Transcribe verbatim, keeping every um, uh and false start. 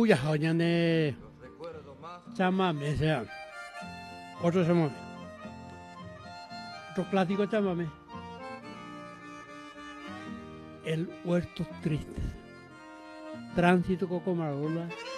Ya joñane chamame, sea otro chamame, otro clásico chamame, el huerto triste, tránsito Cocomarola.